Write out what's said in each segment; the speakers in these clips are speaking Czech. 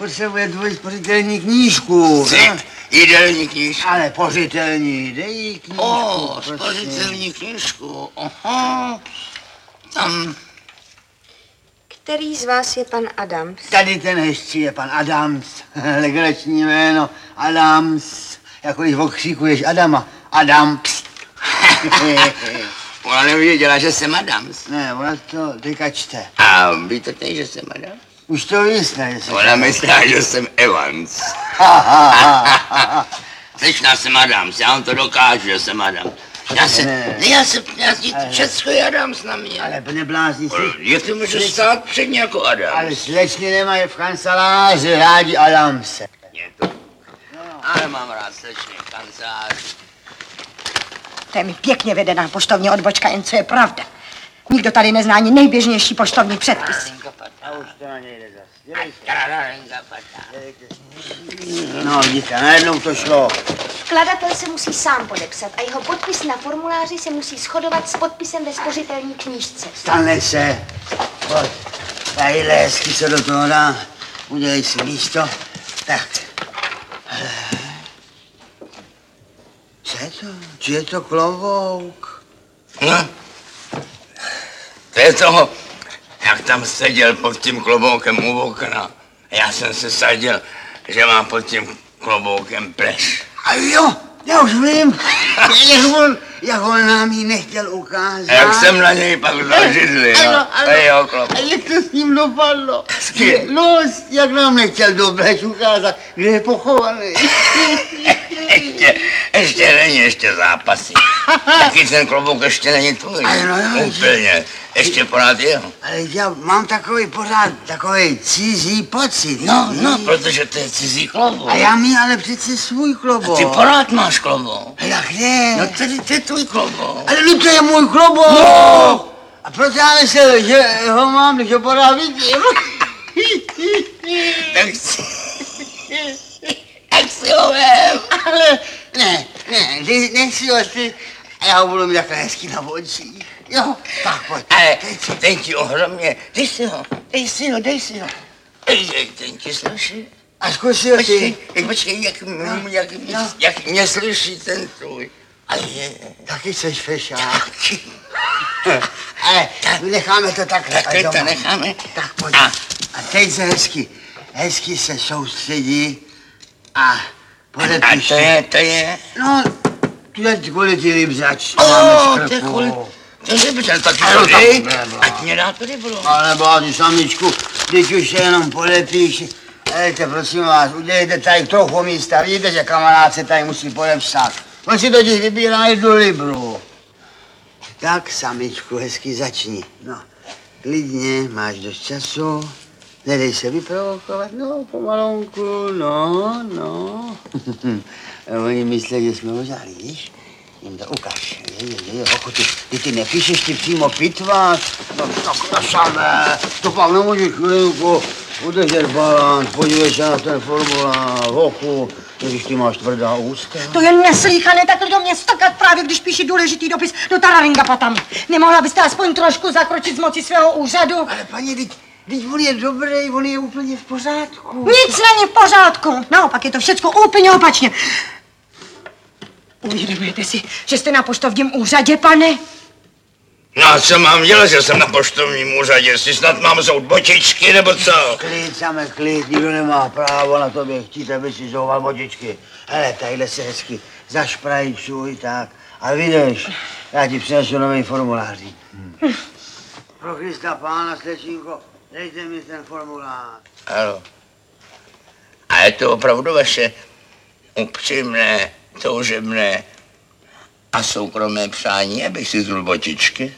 potřebuje tvoji pořitelní knížku. Jídelní knížku. Ale pořitelní, dej jí knížku. Pořitelní knížku, aha. Tam. Který z vás je pan Adams? Tady ten hezčí je pan Adams. Legrační jméno. Adams. Jako když okřikuješ Adama. Adams. Ona nevěděla, že jsem Adams. Ne, ona to teďka čte. A víte teď, že jsem Adams? Už to jistě, že Ona myslela, že jsem Evans. Slyšná jsem Adams, já vám to dokážu, že jsem Adams. Já jsem Česko je Adams na mě. Ale neblázni si. Je to může stát předně jako Adams. Ale slečny nemají v kanceláři rádi Adamse. Je to. Ale mám rád slečny v kanceláři. To je mi pěkně vedená poštovní odbočka, jen co je pravda. Nikdo tady nezná ani nejběžnější poštovní předpisy. A už to nejde zas. No, vidíte, najednou to šlo. Vkladatel se musí sám podepsat a jeho podpis na formuláři se musí shodovat s podpisem ve spořitelní knížce. Stane se. Pojď. Tadyhle hezky se do toho dá. Udělej si místo. Tak. Co je to? Či je to klobouk? No. To je toho, jak tam seděl pod tím kloboukem u okna. Já jsem se sadil, že má pod tím kloboukem pleš. A jo, já už vím. Jak on nám ji nechtěl ukázat. A jak jsem na něj pak vzal židli, no. To je jeho klobouk. A jak to s ním dopadlo? No, jak nám nechtěl do pleš ukázat, kde je pochovaný. Ještě není, ještě zápasí. Taky ten klobouk ještě není tvůj. Úplně. Ještě pořád jeho. Ale já mám takový cizí pocit. No, protože to je cizí klobouk. A já mít ale přece svůj klobouk. Ty pořád máš klobouk. A jak ne? No tady to je tvůj klobouk. Ale no to je můj klobouk. No. A proč já myslím, že ho mám, když ho pořád vidím? Tak si ho vem. Ale ne, nech si ho ty. A já ho budu mít takhle hezky na očích. Jo, tak pojď. Ale ten ti ohromně, dej si ho. Ten ti slyší. A zkus si ho ty. Počkej, jak mě slyší ten tvůj. Ale taky seš fešák. Ale necháme to takhle. Tak to necháme. Tak pojď. A teď se hezky se soustředí a podepiš. A to je? No, tu je kvůli ty rybzač. To je kvůli. To je rybzač, taky to dej. Ať mě dá to rybro. Ale bádi, samičku, teď už se jenom podepíš. Hejte, prosím vás, udělejte tady trochu místa. Vidíte, že kamarád se tady musí podepsat. On si totiž vybírá jednu libru. Tak, samičku, hezky začni. No, klidně, máš dost času. Nedej se vyprovokovat, no, pomalonku, no. Oni myslí, že jsme ožáli, víš? Jim to ukaž. Ty nepíšeš, ty přímo pitváš. No, tak na samé. To pak nemůžeš chvilku udržet balans, podívej se na ten formulář, hochu, když ty máš tvrdá ústa. To je neslýchané, takhle do mě stokat právě, když píši důležitý dopis do Tararinga patam. Nemohla byste aspoň trošku zakročit z moci svého úřadu? Ale paní, teď on je dobrý, on je úplně v pořádku. Nic není v pořádku. Naopak je to všecko úplně opačně. Uvědomujete si, že jste na poštovním úřadě, pane? No a co mám dělat, že jsem na poštovním úřadě? Jestli snad mám zout botičky, nebo co? Klid, nikdo nemá právo na tobě chtít, aby si zouval botičky. Hele, tadyhle se hezky zašprajčuj, tak. A vidíš, já ti přinesu nový formulář. Pro Krista pána, slečínko, dejte mi ten formulář. Ano. A je to opravdu vaše upřímné, toužebné a soukromé přání, abych si zul botičky?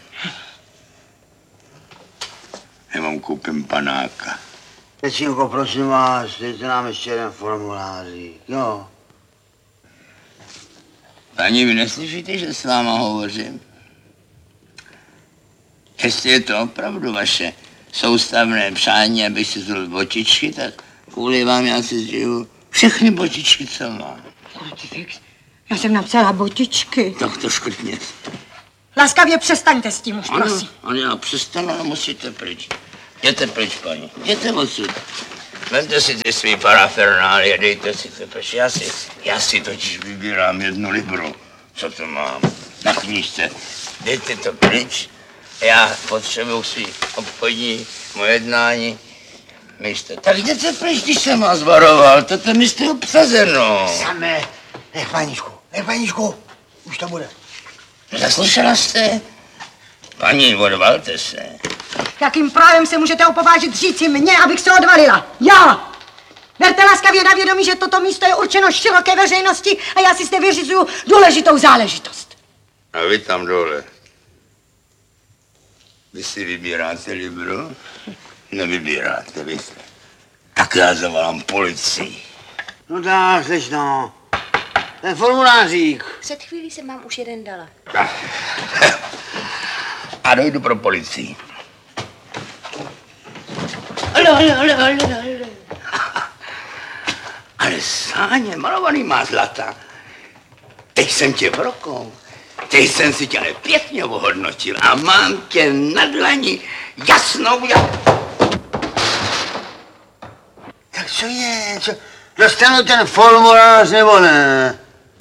Já vám koupím panáka. Slečínko, prosím vás, dejte nám ještě jeden formulářík, jo. Paní, vy neslyšíte, že s váma hovořím? Jestli je to opravdu vaše soustavné přání, abych si zul botičky, tak kvůli vám já si zžiju všechny botičky, co mám. Já jsem napsala botičky. Tak to škrtně. Laskavě přestaňte s tím už, prosím. Ano, já přestanu, ale musíte pryč. Jděte pryč, paní. Jděte odsud. Vemte si ty svý parafernálie, dejte si to, protože já si totiž vybírám 1 libru. Co to mám? Na knížce. Dejte to pryč. Já potřebuji svý obchodní, moje jednání. Místo. Tak jděte pryč, když jsem vás varoval. Toto místo je obsazeno. Samé, nech paníčku, už to bude. Zaslyšela jste? Paní, odvalte se. Jakým právem se můžete opovážit říci mně, abych se odvalila? Já! Berte laskavě na vědomí, že toto místo je určeno široké veřejnosti a já si zde vyřizuju důležitou záležitost. A vy tam dole. Vy si vybíráte libro? Nevybíráte, vy se. Tak já zavolám policii. No tak, slečno. Ten formulářík. Před chvílí jsem vám už jeden dala. A dojdu pro policii. Ale Sáně, malovaný má zlata. Teď jsem tě vrokol. Teď jsem si tě ale pěkně ohodnotil a mám tě na dlani jasnou jak... Tak co je? Co? Dostanu ten formulář nebo ne?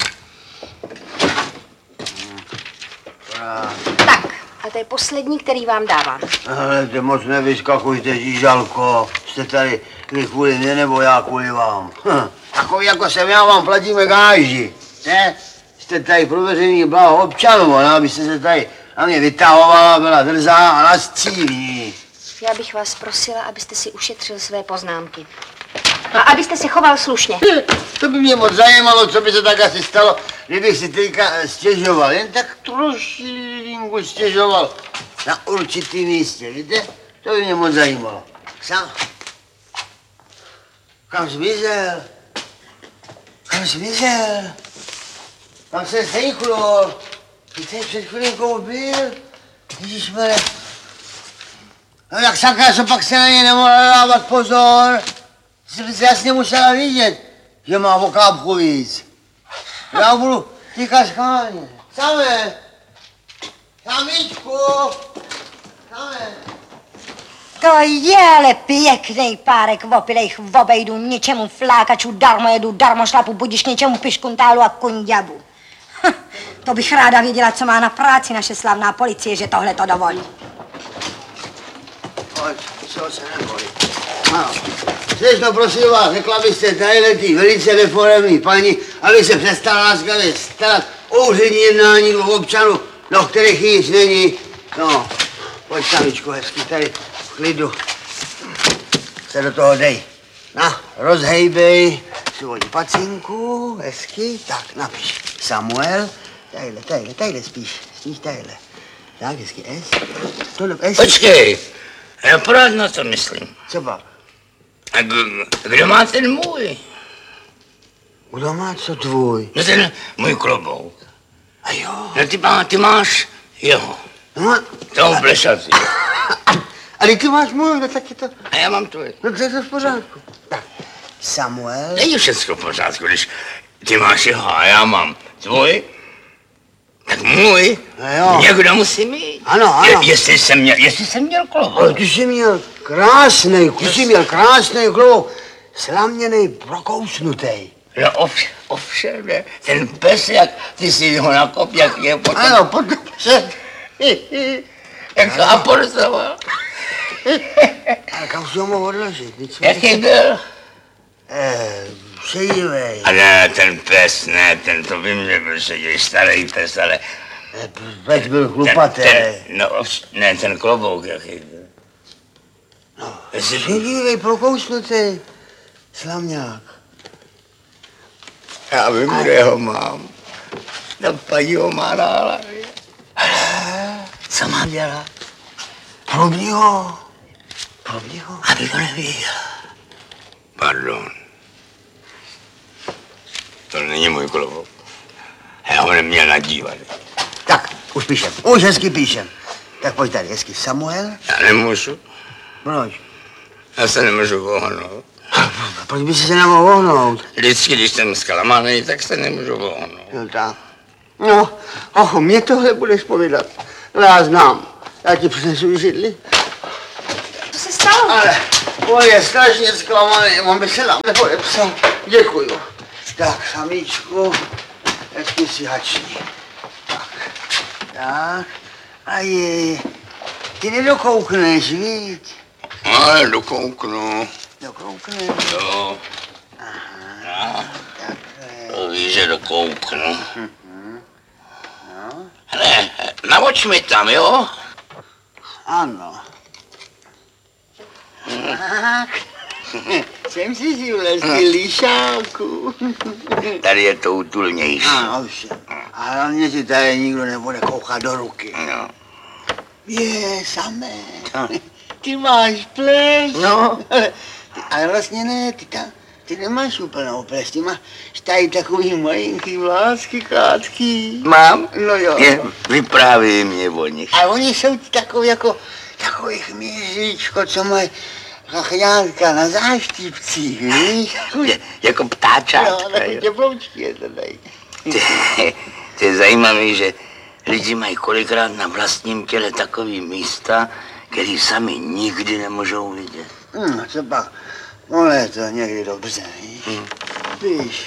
Tak, a to je poslední, který vám dávám. Ale ty moc nevyskakujte, žížalko. Jste tady vy kvůli mě nebo já kvůli vám. Takový jako jsem já vám platíme gáži. Ne? Jste tady pro veřejný blaho občanů, ne? Abyste se tady na mě vytahovala, byla drzá a nastřílí. Já bych vás prosila, abyste si ušetřil své poznámky. A abyste se choval slušně. To by mě moc zajímalo, co by se tak asi stalo, kdybych si teďka stěžoval. Jen tak trošinku stěžoval na určitý místě, víte? To by mě moc zajímalo. Kam zmizel? Kam zmizel? Tam se sejchlul. Ty tady před chvilinkou byl. Ježišmane. No jak sakra, co pak se na ně nemohla dávat pozor. Jsi se jasně musela vidět, že má o kápku víc. Já budu týkat schválně. Samé! Samičku! Samé! To je ale pěkný párek opilejch v obejdu, něčemu flákaču, darmojedu, darmošlapu, budiš něčemu piškuntálu a kunďabu. To bych ráda věděla, co má na práci naše slavná policie, že tohle to dovolí. Pojď, co se neboj. Ano. Slečno, prosím vás, řekla byste tadyhle velice reformní paní, aby se přestala láskavě starat o úřední jednání dvou občanů, do kterých nic není. No, pojď samičku, hezky tady v klidu. Se do toho dej. Na, rozhejbej svoji pacinku, hezky, tak napiš. Samuel, tadyhle spíš tadyhle. Tak, hezky, tohle, Počkej, já pořád na to myslím. Co pak? A kdo má ten můj? Kdo má co tvůj? No ten můj klobouk. A jo. No ty máš jeho. No, Toho plešatý. ale ty máš můj, no tak je to... A já mám tvůj. No to je to v pořádku. Tak, Samuel... Není všechno v pořádku, když ty máš jeho a já mám tvůj. Tak můj, No jo. někdo musí mít. Ano. Jestli jsem měl klobouk. Ale ty jsi měl krásný klobouk. Slaměnej, prokousnutej. No ovšem, ne. Ten pes, jak ty si ho nakop, jak je potom... Ano, potom se... Jak ho aportoval. Ale kam si ho mohl odložit? Jaký byl? Šedivej. A ne, ten pes, ne, ten to by mě byl šedivý, starý pes, ale... Pes byl chlupatý. Ne, ten klobouk, jaký byl. No, šedivej, prokousnutej. Slamňák. Já vím, kde ho mám. Ta paní ho má na hlavě. Co mám dělat? Probí ho. Aby to neviděl. Pardon. To není můj klobouk. Já ho neměl nadívat. Tak, už hezky píšem. Tak pojď tady, hezky. Samuel? Já nemůžu. Proč? Já se nemůžu vohnout. Proč by si se nemohl vohnout? Vždycky, když jsem zklamaný, tak se nemůžu vohnout. No tak. No, mě tohle budeš povídat. No já znám. Já ti přinesu židli. Co se stalo? Ale On je strašně zklamaný, on by se nám nepodepsal. Děkuju. Tak, samíčku, hezky si hační. Tak, a je, ty nedokoukneš, víc? Ale dokouknu. Dokoukneš? Jo. Aha, takhle. To víš, že dokouknu. Hele, navoč mi tam, jo? Ano. Tak, jsem si vlezl líšáku. Tady je to útulnější. Ano, ovšem. A hlavně si tady nikdo nebude koukat do ruky. No. Je, samé. Ty máš pleš. No. Ale vlastně ne, ty nemáš úplnou pleš, ty máš tady takový malinký vlásky krátký. Mám? No jo. Vyprávěj mě o nich. A oni jsou takový jako, takový chmíříčko, co mají chňátka na záštipcích, víš? Jako Jo, ptáčátka, takový jo. teploučky je to dají. To je zajímavé, že lidi mají kolikrát na vlastním těle takový místa, který sami nikdy nemůžou vidět. Co pak, ono je to někdy dobře, víš? Víš,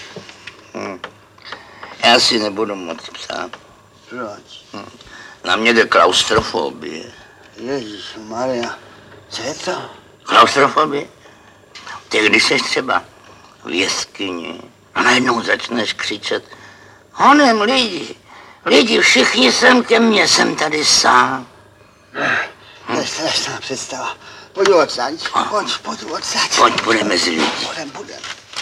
Já si nebudu moc psát. proč? Na mě jde klaustrofobie. Ježišmarja, co je to? Klaustrofobie? Ty když jsi třeba v jeskyni a najednou začneš křičet honem lidi, všichni sem ke mně, jsem tady sám. To je strašná představa. Pojď odsaď, pojď odsaď. Pojď, půjde mezi lidi. Budem.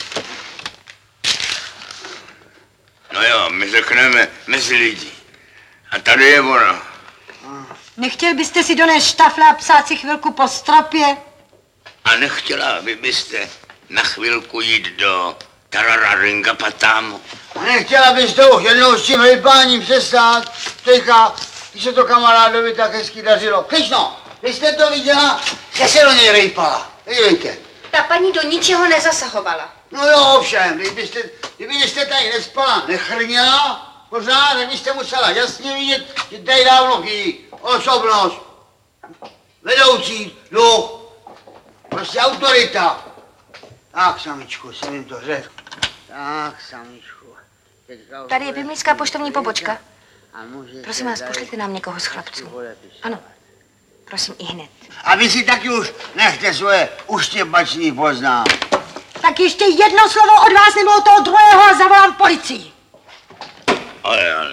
No jo, my řekneme mezi lidi. A tady je ona. Nechtěl byste si donést štafle a psát si chvilku po stropě? A nechtěla byste na chvilku jít do Tarararinga Patámu? A nechtěla bys to už jednou s tím hejbáním přestát? Teďka, když se to kamarádovi tak hezky dařilo. Kryšno, vy jste to viděla, že se do něj rejpala. Vidíte. Ta paní do ničeho nezasahovala. No jo, ovšem, kdybyste tady nespala, nechrněla, pořád, tak byste musela jasně vidět, že tady dávno chybí osobnost, vedoucí, duch, prostě autorita. Tak, samičku, jsem jim to řekl. Tak, samičku. Tady je biblická poštovní pobočka. A můžete Prosím vás, tady pošlete nám někoho z chlapců. podepisat. Ano, prosím i hned. A vy si taky už nechte svoje uštěpačný poznám. Tak ještě jedno slovo od vás nebo od toho druhého a zavolám policii. Ale.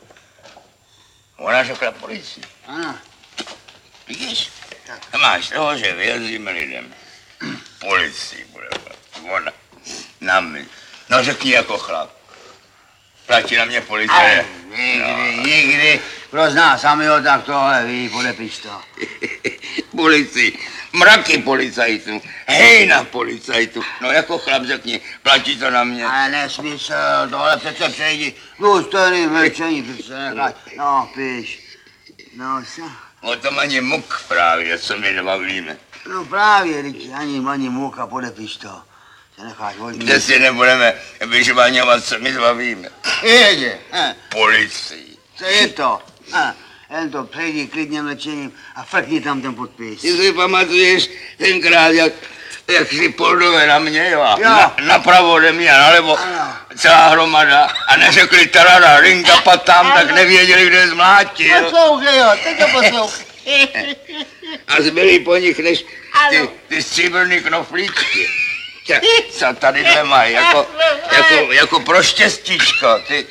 Ona řekla policii. Ano. Vidíš? A máš toho, že věříme lidem. Policii bude. Ona. Na mě. No řekni jako chlap. Platí na mě policie. Nikdy. Kdo zná samého, tak tohle ví, podepiš to. Policii. Mraky policajtů. Hejna policajtů. No jako chlap řekni, platí to na mě. Ale nesmysl, tohle přece přejdi. Důstojný mlčení přece nechaj. No, píš. No, co? O tom ani muk právě, co my nebavíme. No právě, Ricky, ani muka, podepiš to. Se necháš vodit. Kde si nebudeme vyžvaňovat, co my bavíme. Ježe, Policii. co je to? Jen to přejdi klidně mlčením a frkni tam ten podpis. Ty si pamatuješ tenkrát, jak šli Poldové na mě, jo? Jo. Napravo ode mě a nalevo Ano. celá hromada a neřekli tarara, ringa patám, tak nevěděli, kde je zmlátil. Poslouchej, jo, teď to poslouchej. A zbyli po nich než ty stříbrný knoflíčky. Co tadyhle mají, jako pro štěstíčko, ty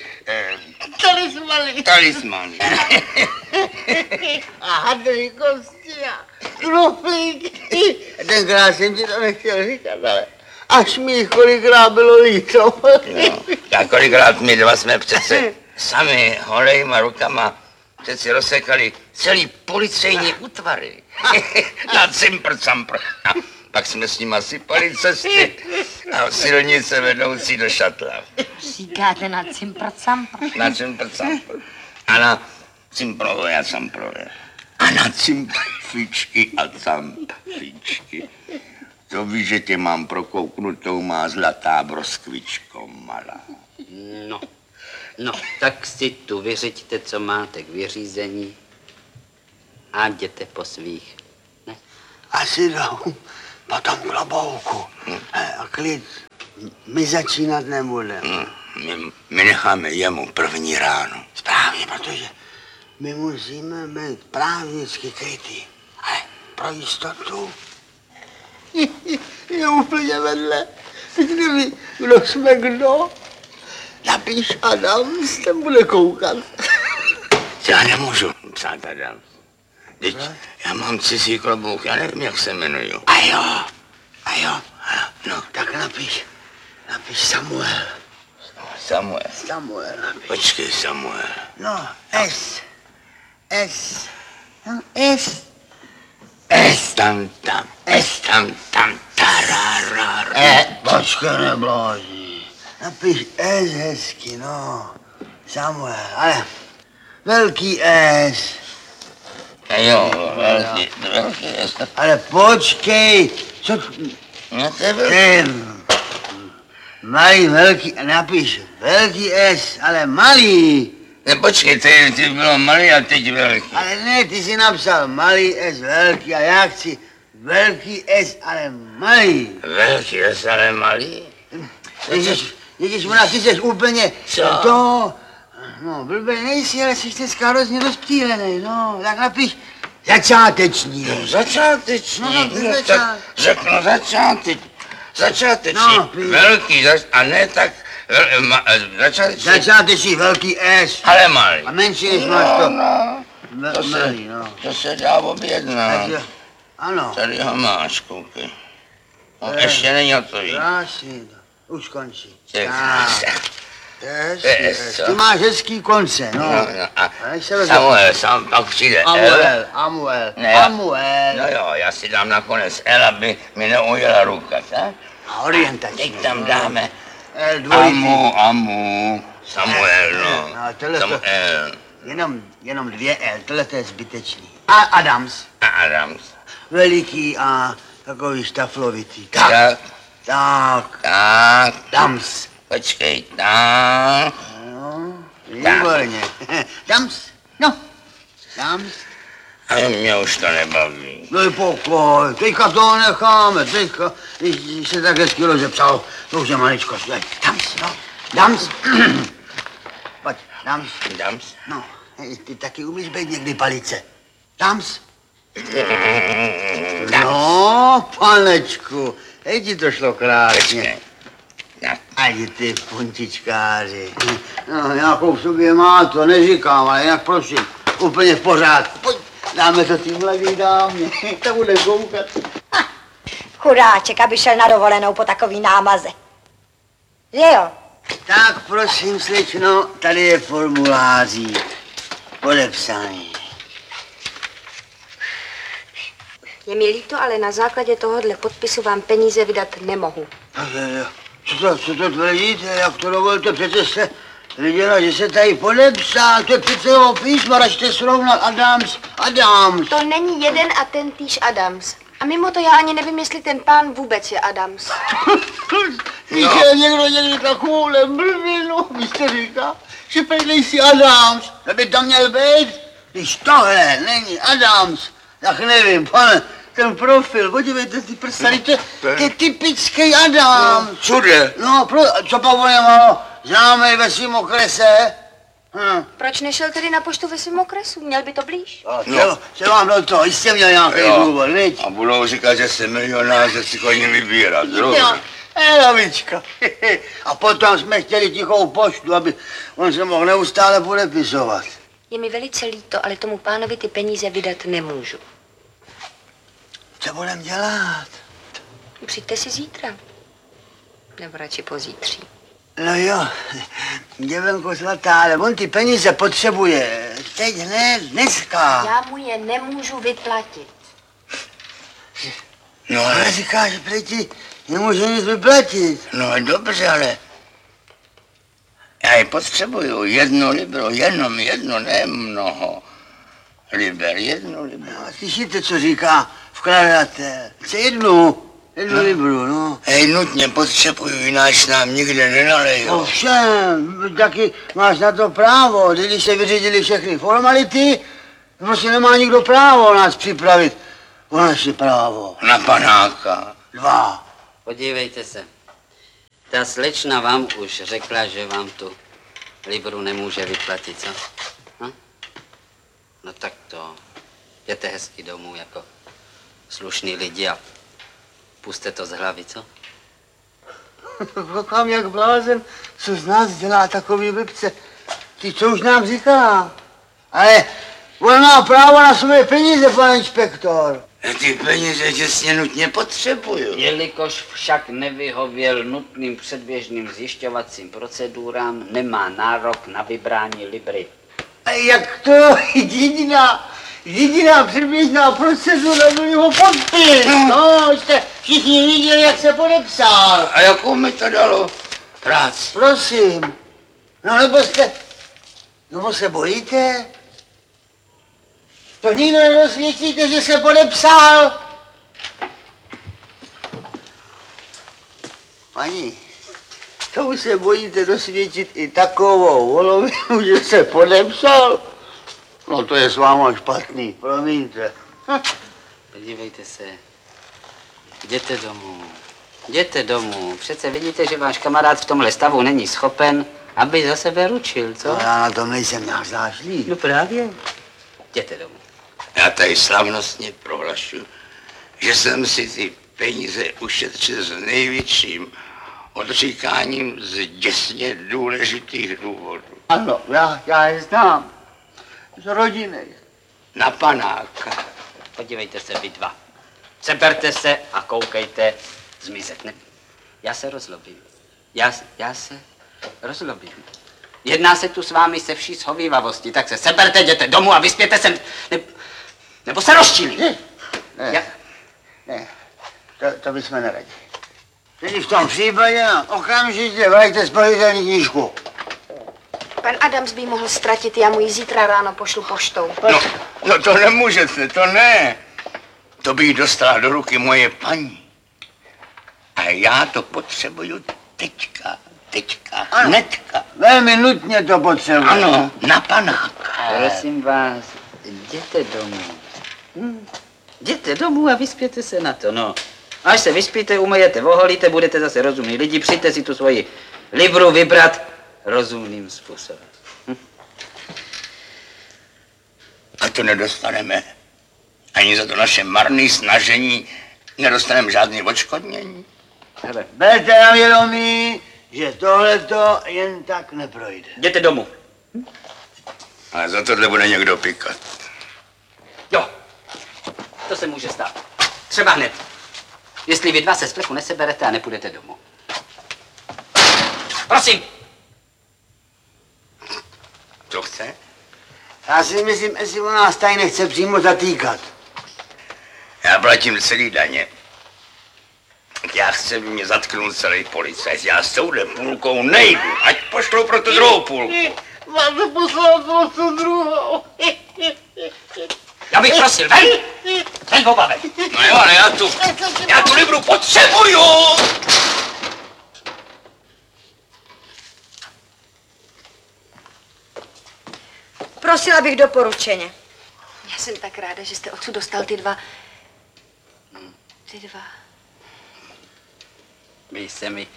talismany. A hadry kosti a knoflík. Tenkrát jsem ti to nechtěl říkat, ale až mi kolikrát bylo líto. No, a kolikrát my dva jsme přece sami holejma rukama přeci rozsekali celý policejní útvary. Na cimpr-campr. A pak jsme s nima sypali cesty a silnice vedoucí do Šatlav. Říkáte na cimpr-campr? Na cimpr-campr. A na cimprové a camprové. A na cimpfičky a campfičky. To víš, že tě mám prokouknutou, má zlatá broskvičko malá. No, tak si tu vyřiďte, co máte k vyřízení a jděte po svých. Ne? Asi jdou. potom klobouku. A klid, my začínat nebudeme. My necháme jemu první ráno. Správně, protože my musíme být právnicky krytý. Ale pro jistotu je úplně vedle. Teď neví, kdo jsme kdo. Napiš Adams, ten bude koukat. Já nemůžu psát Adams. Teď já mám cizí klobouk, já nevím, jak se jmenuju. A jo. No, tak napiš Samuel. Samuel. Počkej, Samuel. No, S. No, S. Tam, tararara. Počkej, neblázni. Napiš S hezky, no. Samuel, ale velký S. Jo, velký S. Ale počkej, co... No to je velký. Malý, velký, napiš velký S, ale malý. Ne, počkej, ty bylo malý a teď velký. Ale ne, ty jsi napsal malý S, velký a já chci velký S, ale malý. Velký S, ale malý? Ježiš, ty jsi úplně Co? to... No, blbej nejsi, ale jsi dneska hrozně rozptýlený, no. Tak napiš začáteční. Začáteční. No, Tak řeknu začáteční. No, Velký, a ne tak... Začáteční. Začáteční velký S. Ale malý. A menší než máš to. To no. To se dá objednat. Takže, ano. Tady ho máš, koukej. No, ještě není hotový. Krásný, už končí. Tak. To je hezký, Co? ty máš hezký konce, no. A než se vezme. Samuel, sám pak přijde Amuel. No jo, já si dám nakonec L, aby mi neujela ruka, tak? A orientační. Teď tam dáme L dvojitý. Amu, Samuel, no. No, tohle to- Samuel. Jenom 2 L, tohle to je zbytečný. A Adams. A Adams. Veliký a takový štaflovitý. Tak. Dams. Počkej, tak. No, výborně. Dams. No. Dams. A mě už to nebaví. No i pokoj, teďka to necháme, teďka, když se tak hezky rozepsal, to už je maličko svět. Dams, no. Dams. Pojď, Dams. Dams? No, ty taky umíš být někdy palice. Dams. No, panečku, hej ti to šlo krásně. Ani ty puntičkáři. No, nějakou v sobě má to, neříkám, ale jinak prosím, úplně v pořádku. Pojď, dáme to ty mladý dámě, ta bude koukat. Chudáček, aby šel na dovolenou po takový námaze. Že jo? Tak prosím, slečno, tady je formulářík. Podepsaný. Je mi líto, ale na základě tohohle podpisu vám peníze vydat nemohu. Co to tvrdíte? Jak to dovolíte? Přece jste viděla, že se tady podepsal. To je přece jeho písmo, račte srovnat Adams. To není jeden a ten týž Adams. A mimo to já ani nevím, jestli ten pán vůbec je Adams. Víte, někdo někdy takovouhle blbinu, vy jste říká, že prý nejsi Adams. To by tam měl být. Když tohle není Adams, tak nevím, pane, ten profil, podívejte, ty prstany, to je typický Adams. Všude. No, co pak on je malo známej ve svým okrese? Proč nešel tedy na poštu ve svém okresu? Měl by to blíž. Co vám do toho, jistě měl nějaký důvod, viď? A budou říkat, že jsem milionář, že si chodím vybírat. Lavička. A potom jsme chtěli tichou poštu, aby on se mohl neustále podepisovat. Je mi velice líto, ale tomu pánovi ty peníze vydat nemůžu. Co budem dělat? Přijďte si zítra. Nebo radši pozítří. No jo, děvenko zlatá, ale on ty peníze potřebuje. Teď hned, dneska. Já mu je nemůžu vyplatit. No Ale říká, že prý ti nemůže nic vyplatit. No dobře, ale já je potřebuju 1 libro, jenom jedno, ne mnoho. Jedno libro. A slyšíte, co říká vkladatel? Chce jednu libru, no. Hej, nutně potřebuju, jináč nám nikde nenalejou. Ovšem, taky máš na to právo, když se vyřídili všechny formality, prostě nemá nikdo právo nás připravit o naše právo. Na panáka. 2. Podívejte se. Ta slečna vám už řekla, že vám tu libru nemůže vyplatit, co? Hm? No tak to. Jděte hezky domů jako slušný lidi a puste to z hlavy, co? Koukám jak blázen, co z nás dělá takový blbce. Ty co už nám říká? Ale on má právo na své peníze, pan inspektor. Ty peníze těsně nutně potřebuju. Jelikož však nevyhověl nutným předběžným zjišťovacím procedurám, nemá nárok na vybrání libry. A jak to? Jediná předběžná procedura byl jeho podpis. No, jste všichni viděli, jak se podepsal. A jakou mi to dalo práci? Prosím. No nebo se bojíte? To nikdo nedosvědčíte, že se podepsal? Paní, to už se bojíte dosvědčit i takovou volovinu, že se podepsal? No to je s váma špatný, promiňte. Podívejte se. Jděte domů. Jděte domů. Přece vidíte, že váš kamarád v tomhle stavu není schopen, aby za sebe ručil, co? No já na tom nejsem nějak zášlý. No právě. Jděte domů. Já tady slavnostně prohlašuji, že jsem si ty peníze ušetřil s největším odříkáním z děsně důležitých důvodů. Ano, já je znám. Z rodiny. Na panáka. Podívejte se vy dva. Seberte se a koukejte zmizet. Ne? Já se rozlobím. Já se rozlobím. Jedná se tu s vámi se vší shovívavosti, tak se seberte, jděte domů a vyspěte se, nebo se rozčílím. Ne, to bychom neradi. Tedy v tom případě okamžitě vrajte spořitelní knížku. Pan Adams by mohl ztratit, já mu ji zítra ráno pošlu poštou. No to nemůžete, to ne. To by jí dostala do ruky moje paní. A já to potřebuju teďka, hnedka. Velmi nutně to potřebuji. Ano, na panáka. Prosím vás, jděte domů. Jděte domů a vyspěte se na to, no. Až se vyspíte, umyjete, oholíte, budete zase rozumní lidi, přijďte si tu svoji libru vybrat rozumným způsobem. A to nedostaneme. Ani za to naše marné snažení nedostaneme žádné odškodnění. Hele, Berte na vědomí, že tohleto jen tak neprojde. jděte domů. Ale za tohle bude někdo pikat. Jo, to se může stát. Třeba hned. Jestli vy dva se z plechu neseberete a nepůjdete domů. Prosím. Co chce? Já si myslím, jestli on nás tady nechce přímo zatýkat. Já platím celý daně. Já chci, aby mě zatknul celý policajt. Já s touhle půlkou nejdu. Ať pošlou pro tu druhou půlku. Máte poslat pro tu druhou. Já bych prosil, ven! Ven, oba ven! No jo, ale já tu libru potřebuju! Prosila bych doporučeně. Já jsem tak ráda, že jste odsud dostal ty dva. Vy se mi...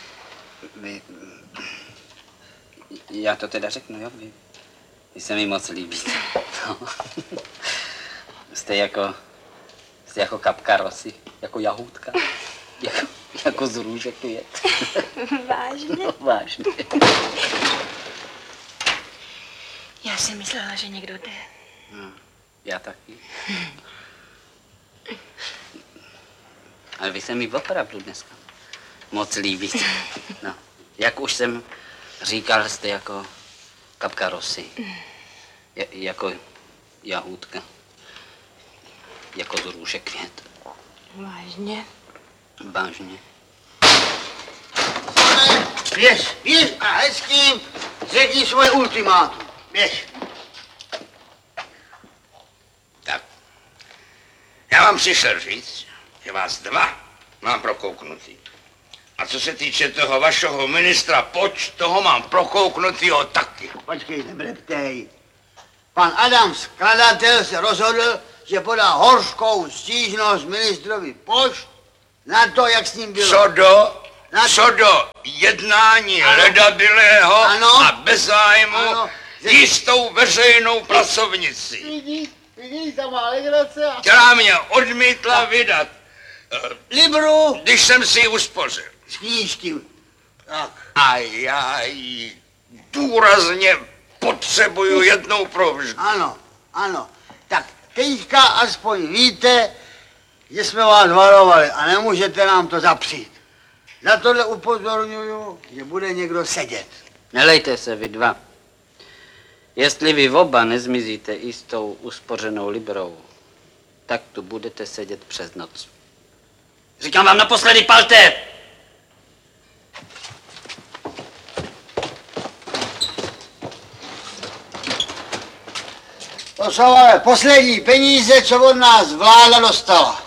Já to teda řeknu, jo? Vy se mi moc líbíte. No. Jste jako kapka rosy, jako jahůdka, jako z růže květ. Vážně? No, vážně. Já jsem myslela, že někdo jde. No, já taky. Ale vy se mi opravdu dneska moc líbíte. No, jak už jsem říkal, jste jako kapka rosy. Jako jahůdka. Jako z růže květ. Vážně? Vážně. Běž a hezkým řekni svoje ultimátum. Běž. Tak. Já vám přišel říct, že vás dva mám prokouknutý. A co se týče toho vašeho ministra toho mám prokouknutýho taky. Počkej, nebreptej. Pan Adams, skladatel, se rozhodl, že podá hořkou stížnost ministrovi Pošt Na to, jak s ním bylo. Co do jednání ledabilého Ano. a bez zájmu Ano. jistou veřejnou pracovnici, Vidíš, tam má legrace a... která mě odmítla vydat, Libru když jsem si ji uspořil. z knížky. Tak. A já ji důrazně potřebuju jednou provždy. Ano. Tak teďka aspoň víte, že jsme vás varovali a nemůžete nám to zapřít. Na tohle upozorňuju, že bude někdo sedět. Nelejte se vy dva. Jestli vy oba nezmizíte i s tou uspořenou librou, tak tu budete sedět přes noc. Říkám vám naposledy, palte! To jsou ale poslední peníze, co od nás vláda dostala.